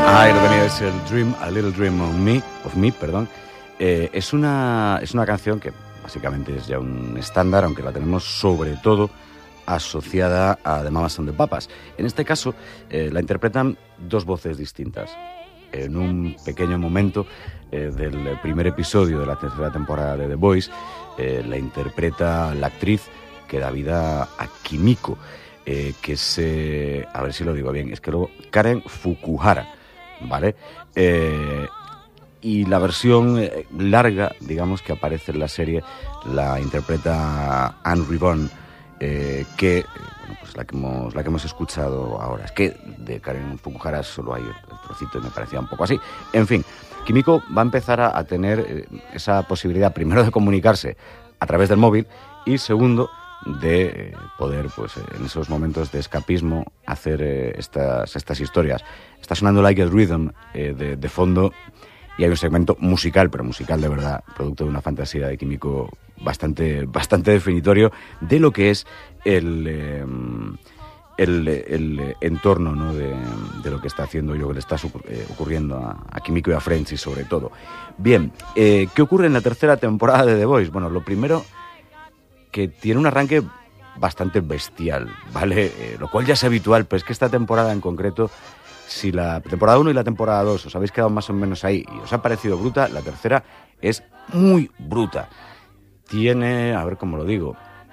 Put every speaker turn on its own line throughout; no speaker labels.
Ahí lo teníais, el Dream, A Little Dream of Me, perdón. Es una canción que básicamente es ya un estándar, aunque la tenemos sobre todo asociada a The Mamas and the Papas. En este caso, la interpretan dos voces distintas. En un pequeño momento del primer episodio de la tercera temporada de The Boys, la interpreta la actriz que da vida a Kimiko, que es, a ver si lo digo bien, es que luego Karen Fukuhara, ¿vale? Y la versión larga, digamos, que aparece en la serie, la interpreta Anne Ribon, que bueno, pues la que hemos escuchado ahora. Es que de Karen Fukuhara solo hay el trocito y me parecía un poco así. En fin, Kimiko va a empezar a tener esa posibilidad, primero, de comunicarse a través del móvil y, segundo, de poder, pues en esos momentos de escapismo, hacer estas historias. Está sonando Like a Rhythm de fondo, y hay un segmento musical, pero musical de verdad, producto de una fantasía de Kimiko bastante definitorio de lo que es el entorno, ¿no? de lo que está haciendo y lo que le está ocurriendo a Kimiko y a Frenchy, sobre todo. Bien, ¿qué ocurre en la tercera temporada de The Boys? Bueno, lo primero, que tiene un arranque bastante bestial, ¿vale? Lo cual ya es habitual, pero es que esta temporada en concreto, si la temporada 1 y la temporada 2 os habéis quedado más o menos ahí y os ha parecido bruta, la tercera es muy bruta. Tiene, a ver cómo lo digo,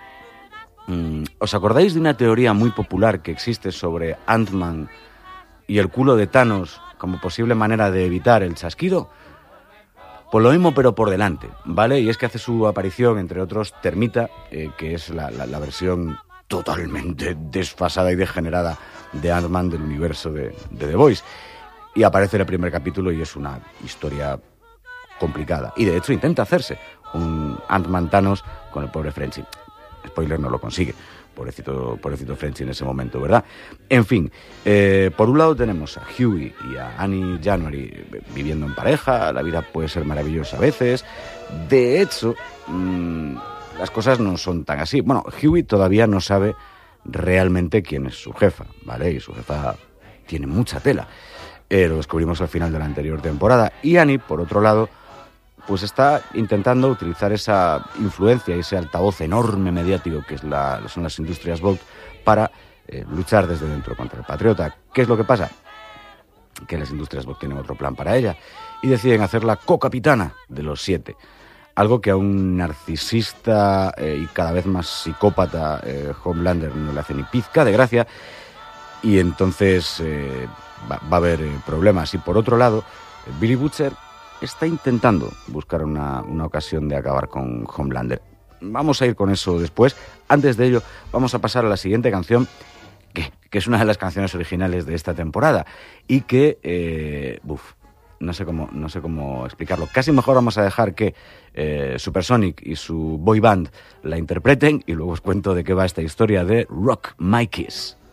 ¿os acordáis de una teoría muy popular que existe sobre Ant-Man y el culo de Thanos como posible manera de evitar el chasquido? Pues lo mismo, pero por delante, ¿vale? Y es que hace su aparición, entre otros, Termita, que es la versión totalmente desfasada y degenerada de Ant-Man del universo de The Boys. Y aparece en el primer capítulo y es una historia complicada. Y de hecho intenta hacerse un Ant-Man Thanos con el pobre Frenchy. Spoiler, no lo consigue. Pobrecito Frenchy en ese momento, ¿verdad? En fin, por un lado tenemos a Hughie y a Annie January viviendo en pareja. La vida puede ser maravillosa a veces. De hecho, las cosas no son tan así. Bueno, Hughie todavía no sabe realmente quién es su jefa, ¿vale? Y su jefa tiene mucha tela. Lo descubrimos al final de la anterior temporada. Y Annie, por otro lado, pues está intentando utilizar esa influencia y ese altavoz enorme mediático que son las industrias Vought para luchar desde dentro contra el Patriota. ¿Qué es lo que pasa? Que las industrias Vought tienen otro plan para ella y deciden hacerla co-capitana de los 7. Algo que a un narcisista y cada vez más psicópata Homelander no le hace ni pizca de gracia, y entonces va a haber problemas. Y por otro lado, Billy Butcher está intentando buscar una ocasión de acabar con Homelander. Vamos a ir con eso después. Antes de ello, vamos a pasar a la siguiente canción, que es una de las canciones originales de esta temporada y que, no sé cómo explicarlo. Casi mejor vamos a dejar que Supersonic y su boy band la interpreten y luego os cuento de qué va esta historia de Rock My Kiss.